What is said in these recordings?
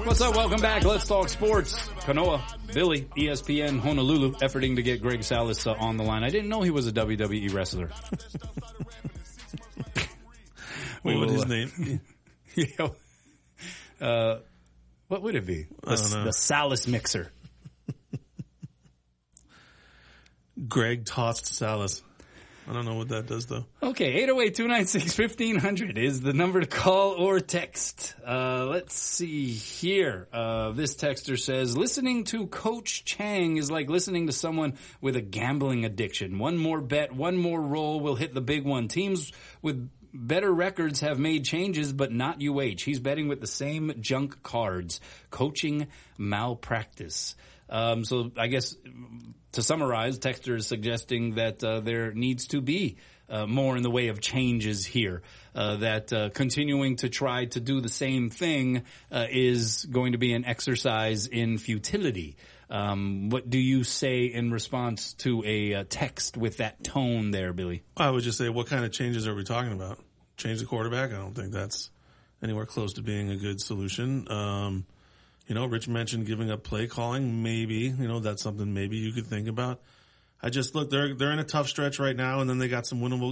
What's up? Welcome back. Let's talk sports. Kanoa, Billy, ESPN Honolulu, efforting to get Greg Salas on the line. I didn't know he was a WWE wrestler. Wait, what's his name? Yeah. What would it be? The Salas Mixer. Greg tossed Salas. I don't know what that does, though. Okay, 808-296-1500 is the number to call or text. Let's see here. This texter says, listening to Coach Chang is like listening to someone with a gambling addiction. One more bet, one more roll will hit the big one. Teams with better records have made changes, but not UH. He's betting with the same junk cards. Coaching malpractice. So I guess to summarize, texter is suggesting that there needs to be more in the way of changes here. That continuing to try to do the same thing is going to be an exercise in futility. What do you say in response to a text with that tone there, Billy? I would just say, what kind of changes are we talking about? Change the quarterback? I don't think that's anywhere close to being a good solution. Rich mentioned giving up play calling. Maybe, that's something maybe you could think about. I just look, they're in a tough stretch right now, and then they got some winnable,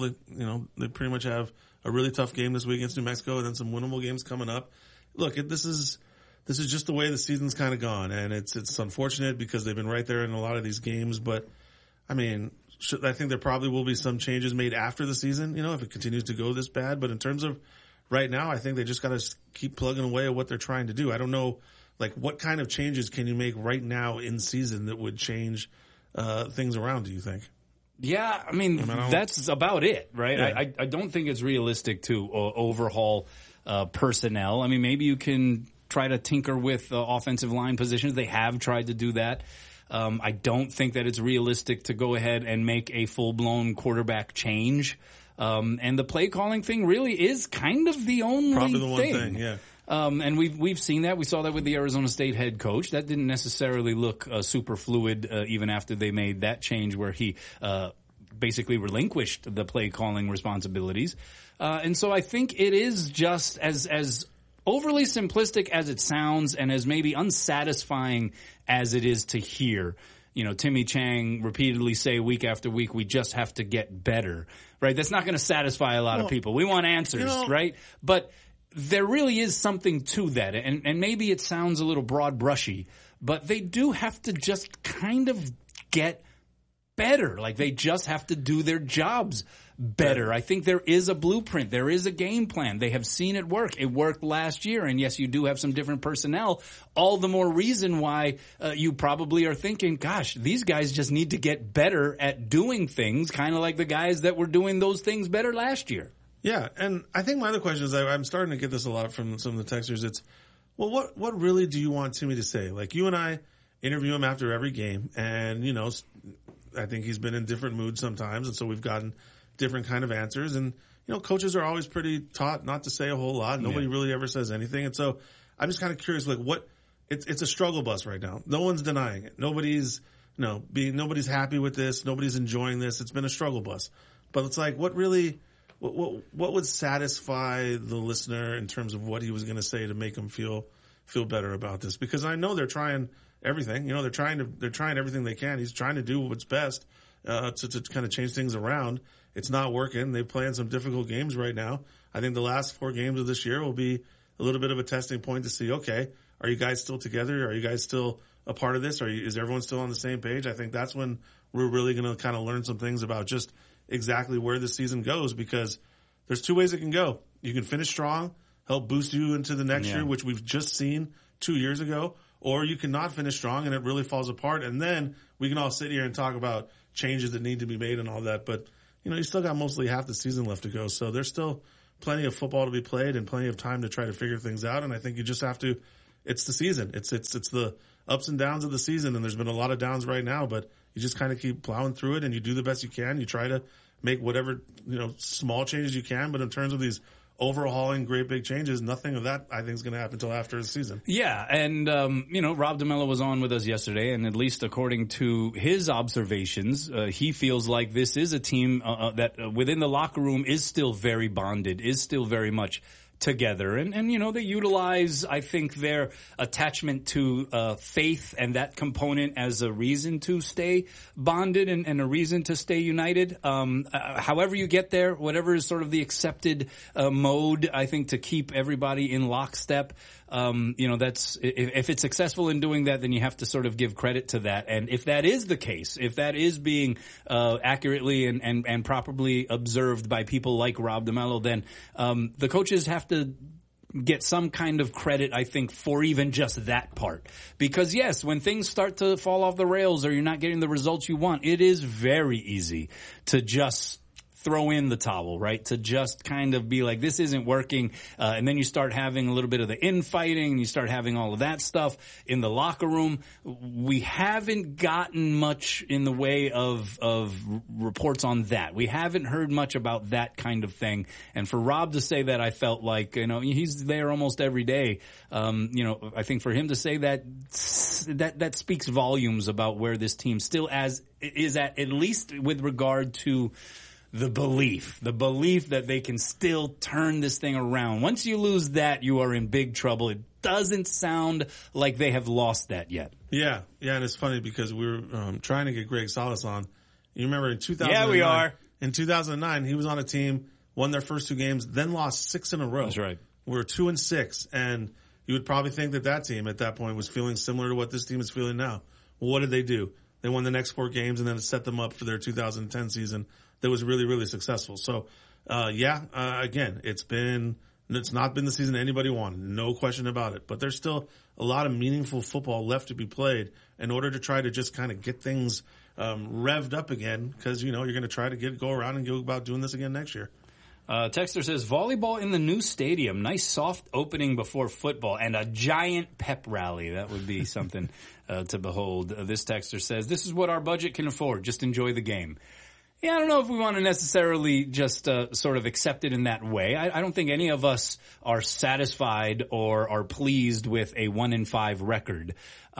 they pretty much have a really tough game this week against New Mexico, and then some winnable games coming up. Look, this is just the way the season's kind of gone, and it's unfortunate because they've been right there in a lot of these games, but I mean, I think there probably will be some changes made after the season, if it continues to go this bad, but in terms of right now, I think they just got to keep plugging away at what they're trying to do. I don't know, what kind of changes can you make right now in season that would change things around, do you think? Yeah, I mean that's about it, right? Yeah. I don't think it's realistic to overhaul personnel. I mean, maybe you can try to tinker with offensive line positions. They have tried to do that. I don't think that it's realistic to go ahead and make a full-blown quarterback change. And the play calling thing really is kind of the only probably the one thing. thing, yeah. And we've seen that. We saw that with the Arizona State head coach. That didn't necessarily look super fluid even after they made that change where he basically relinquished the play calling responsibilities. And so I think it is just as overly simplistic as it sounds and as maybe unsatisfying as it is to hear. Timmy Chang repeatedly say week after week, we just have to get better, right? That's not going to satisfy a lot of people. We want answers, right? But there really is something to that. And maybe it sounds a little broad brushy, but they do have to just kind of get better. They just have to do their jobs better. I think there is a blueprint. There is a game plan. They have seen it work. It worked last year. And yes, you do have some different personnel. All the more reason why you probably are thinking, gosh, these guys just need to get better at doing things, kind of like the guys that were doing those things better last year. Yeah. And I think my other question is, I'm starting to get this a lot from some of the texters. It's, well, what really do you want Timmy to say? You and I interview him after every game, and, I think he's been in different moods sometimes, and so we've gotten different kind of answers. And, coaches are always pretty taught not to say a whole lot. Nobody really ever says anything. And so I'm just kind of curious, it's a struggle bus right now. No one's denying it. Nobody's happy with this. Nobody's enjoying this. It's been a struggle bus. But it's what would satisfy the listener in terms of what he was going to say to make him feel better about this? Because I know they're trying everything. They're trying everything they can. He's trying to do what's best to kind of change things around. It's not working. They're playing some difficult games right now. I think the last 4 games of this year will be a little bit of a testing point to see, okay, are you guys still together? Are you guys still a part of this? Is everyone still on the same page? I think that's when we're really going to kind of learn some things about just exactly where the season goes, because there's 2 ways it can go. You can finish strong, help boost you into the next year, which we've just seen 2 years ago, or you cannot finish strong and it really falls apart. And then we can all sit here and talk about changes that need to be made and all that. But, you still got mostly half the season left to go. So there's still plenty of football to be played and plenty of time to try to figure things out. And I think you just have to, it's the season. It's the ups and downs of the season. And there's been a lot of downs right now, but you just kind of keep plowing through it and you do the best you can. You try to make whatever, small changes you can. But in terms of these overhauling great big changes, nothing of that I think is going to happen until after the season. Yeah, and Rob DeMello was on with us yesterday, and at least according to his observations, he feels like this is a team that within the locker room is still very bonded, is still very much together. And you know, they utilize, I think, their attachment to faith and that component as a reason to stay bonded and a reason to stay united. However you get there, whatever is sort of the accepted mode, I think, to keep everybody in lockstep. You know, that's, if it's successful in doing that, then you have to sort of give credit to that. And if that is the case, if that is being accurately and properly observed by people like Rob DeMello, then the coaches have to get some kind of credit, I think, for even just that part. Because yes, when things start to fall off the rails or you're not getting the results you want, it is very easy to just throw in the towel, right? To just kind of be like, this isn't working. And then you start having a little bit of the infighting and you start having all of that stuff in the locker room. We haven't gotten much in the way of reports on that. We haven't heard much about that kind of thing. And for Rob to say that, I felt like, you know, he's there almost every day. You know, I think for him to say that speaks volumes about where this team still is at least with regard to the belief that they can still turn this thing around. Once you lose that, you are in big trouble. It doesn't sound like they have lost that yet. Yeah, and it's funny because we were trying to get Greg Salas on. You remember in 2009? Yeah, we are. In 2009, he was on a team, won their first 2 games, then lost 6 in a row. That's right. We were 2-6, and you would probably think that team at that point was feeling similar to what this team is feeling now. Well, what did they do? They won the next 4 games, and then it set them up for their 2010 season. That was really, really successful. So, again, it's not been the season anybody wanted. No question about it. But there's still a lot of meaningful football left to be played in order to try to just kind of get things revved up again. Because, you know, you're going to try to go around and go about doing this again next year. Texter says, volleyball in the new stadium. Nice soft opening before football and a giant pep rally. That would be something to behold. This texter says, this is what our budget can afford. Just enjoy the game. Yeah, I don't know if we want to necessarily just sort of accept it in that way. I don't think any of us are satisfied or are pleased with a 1-5 record.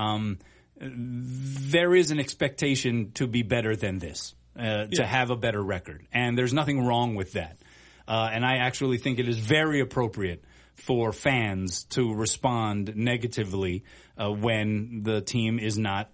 There is an expectation to be better than this, to have a better record. And there's nothing wrong with that. And I actually think it is very appropriate for fans to respond negatively when the team is not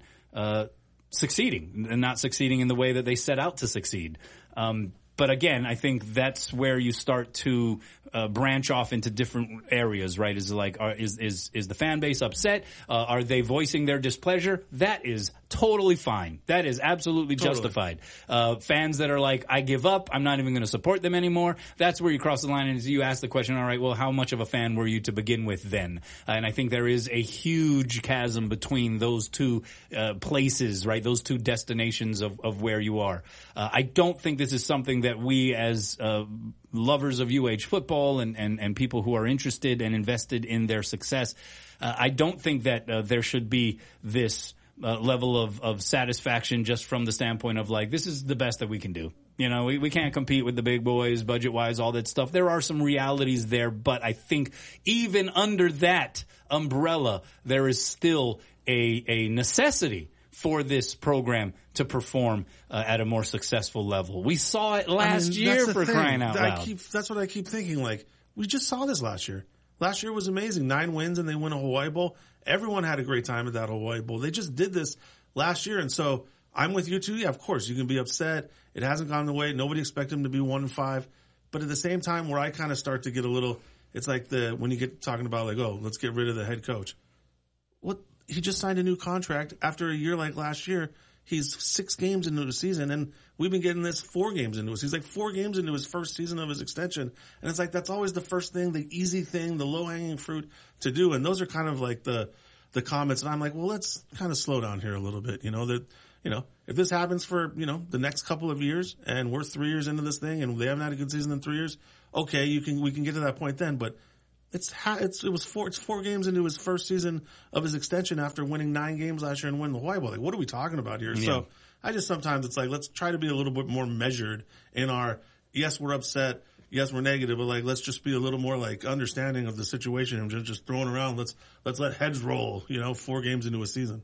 succeeding and not succeeding in the way that they set out to succeed. But again, I think that's where you start to branch off into different areas, right? Is like, is the fan base upset? Are they voicing their displeasure? That is totally fine. That is absolutely justified. Fans that are like, I give up, I'm not even going to support them anymore. That's where you cross the line and you ask the question, all right, well, how much of a fan were you to begin with then? And I think there is a huge chasm between those two places, right? Those two destinations of where you are. I don't think this is something that we as lovers of UH football and people who are interested and invested in their success, I don't think that there should be this level of satisfaction just from the standpoint of like, this is the best that we can do. You know, we can't compete with the big boys, budget-wise, all that stuff. There are some realities there, but I think even under that umbrella, there is still a necessity for this program to perform at a more successful level. We saw it last year, for crying out loud. That's what I keep thinking. Like, we just saw this last year. Last year was amazing. 9 wins and they win a Hawaii Bowl. Everyone had a great time at that Hawaii Bowl. They just did this last year. And so I'm with you too. Yeah, of course, you can be upset. It hasn't gone the way. Nobody expected them to be 1-5. But at the same time, where I kind of start to get a little, it's like when you get talking about like, oh, let's get rid of the head coach. What? He just signed a new contract after a year like last year. He's 6 games into the season, and we've been getting this 4 games into it. He's like 4 games into his first season of his extension. And it's like, that's always the first thing, the easy thing, the low-hanging fruit to do. And those are kind of like the comments. And I'm like, well, let's kind of slow down here a little bit. You know, if this happens for, you know, the next couple of years and we're 3 years into this thing and they haven't had a good season in 3 years, okay, we can get to that point then. But it's 4 games into his first season of his extension after winning 9 games last year and winning the Hawaii Bowl. Like, what are we talking about here? Yeah. So I just sometimes it's like, let's try to be a little bit more measured in our, yes, we're upset, yes, we're negative, but like, let's just be a little more like understanding of the situation and just throwing around. Let's let heads roll, 4 games into a season.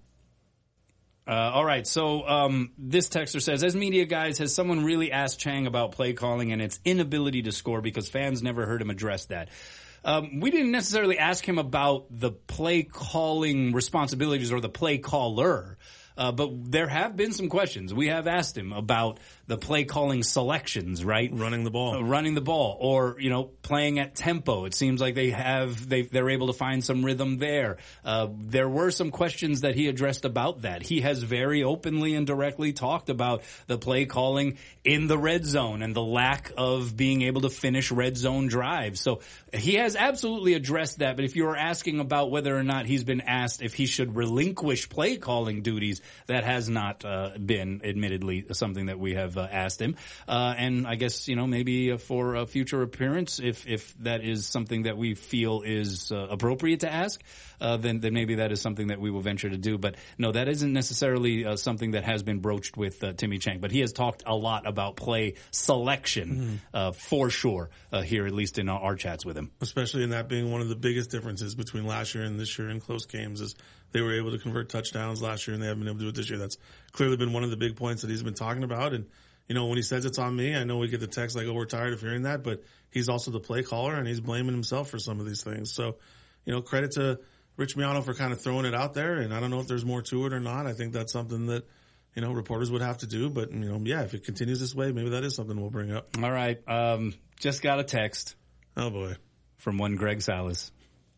All right. So, this texter says, as media guys, has someone really asked Chang about play calling and its inability to score because fans never heard him address that? We didn't necessarily ask him about the play calling responsibilities or the play caller. But there have been some questions. We have asked him about the play calling selections, right? Running the ball, or, playing at tempo. It seems like they're able to find some rhythm there. There were some questions that he addressed about that. He has very openly and directly talked about the play calling in the red zone and the lack of being able to finish red zone drives. So he has absolutely addressed that. But if you're asking about whether or not he's been asked if he should relinquish play calling duties, that has not been, admittedly, something that we have asked him. And I guess, maybe for a future appearance, if that is something that we feel is appropriate to ask, then maybe that is something that we will venture to do. But no, that isn't necessarily something that has been broached with Timmy Chang. But he has talked a lot about play selection for sure here, at least in our chats with him. Especially in that being one of the biggest differences between last year and this year in close games is they were able to convert touchdowns last year and they haven't been able to do it this year. That's clearly been one of the big points that he's been talking about. And, when he says it's on me, I know we get the text like, oh, we're tired of hearing that, but he's also the play caller and he's blaming himself for some of these things. So, credit to Rich Miano for kind of throwing it out there. And I don't know if there's more to it or not. I think that's something that, reporters would have to do. But, if it continues this way, maybe that is something we'll bring up. All right. Just got a text. Oh, boy. From one Greg Salas.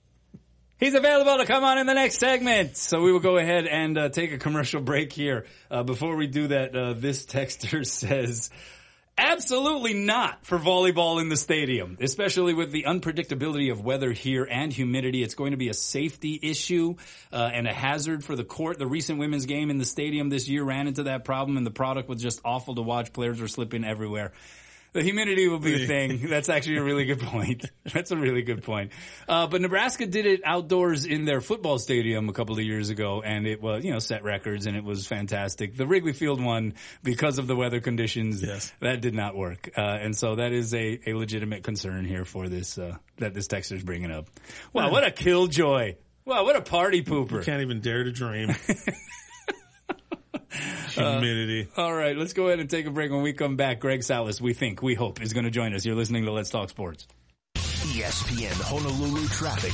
He's available to come on in the next segment. So we will go ahead and take a commercial break here. Before we do that, this texter says, absolutely not for volleyball in the stadium, especially with the unpredictability of weather here and humidity. It's going to be a safety issue and a hazard for the court. The recent women's game in the stadium this year ran into that problem, and the product was just awful to watch. Players were slipping everywhere. The humidity will be a thing. That's actually a really good point. That's a really good point. But Nebraska did it outdoors in their football stadium a couple of years ago, and it was, set records, and it was fantastic. The Wrigley Field one, because of the weather conditions, that did not work. And so that is a legitimate concern here for this, that this texter's bringing up. Wow, what a killjoy. Wow, what a party pooper. You can't even dare to dream. Humidity. All right, let's go ahead and take a break. When we come back, Greg Salas, we hope, is going to join us. You're listening to Let's Talk Sports. ESPN Honolulu traffic.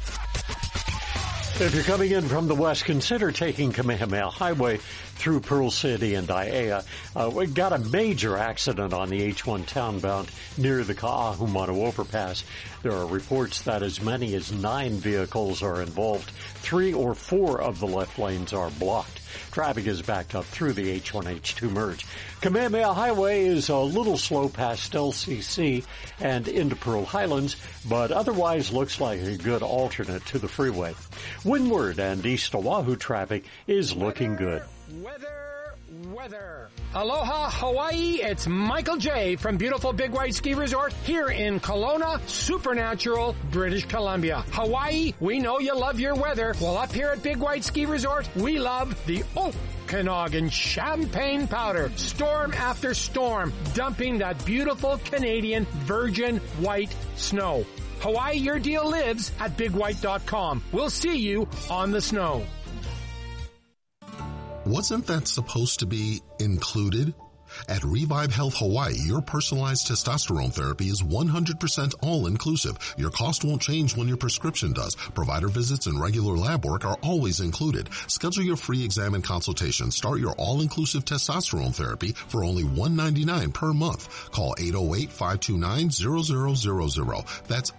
If you're coming in from the west, consider taking Kamehameha Highway through Pearl City and Aiea. We got a major accident on the H1 townbound near the Ka'ahumanu overpass. There are reports that as many as 9 vehicles are involved. 3 or 4 of the left lanes are blocked. Traffic is backed up through the H1-H2 merge. Kamehameha Highway is a little slow past LCC and into Pearl Highlands, but otherwise looks like a good alternate to the freeway. Windward and East Oahu traffic is looking good. Weather. Aloha, Hawaii. It's Michael J. from beautiful Big White Ski Resort here in Kelowna, Supernatural, British Columbia. Hawaii, we know you love your weather. Well, up here at Big White Ski Resort, we love the Okanagan champagne powder. Storm after storm, dumping that beautiful Canadian virgin white snow. Hawaii, your deal lives at bigwhite.com. We'll see you on the snow. Wasn't that supposed to be included? At Revive Health Hawaii, your personalized testosterone therapy is 100% all-inclusive. Your cost won't change when your prescription does. Provider visits and regular lab work are always included. Schedule your free exam and consultation. Start your all-inclusive testosterone therapy for only $199 per month. Call 808-529-0000. That's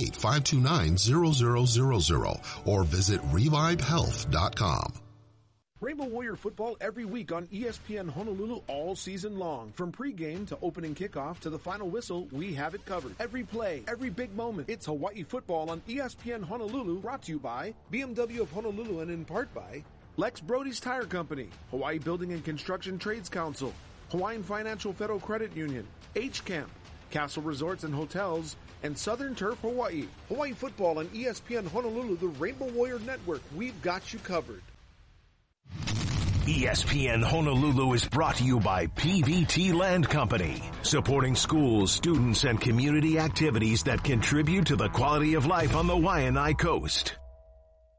808-529-0000. Or visit revivehealth.com. Rainbow Warrior football every week on ESPN Honolulu all season long. From pregame to opening kickoff to the final whistle, we have it covered. Every play, every big moment. It's Hawaii football on ESPN Honolulu, brought to you by BMW of Honolulu and in part by Lex Brody's Tire Company, Hawaii Building and Construction Trades Council, Hawaiian Financial Federal Credit Union, H-Camp, Castle Resorts and Hotels, and Southern Turf Hawaii. Hawaii football on ESPN Honolulu, the Rainbow Warrior Network. We've got you covered. ESPN Honolulu is brought to you by PVT Land Company, supporting schools, students, and community activities that contribute to the quality of life on the Waianae Coast.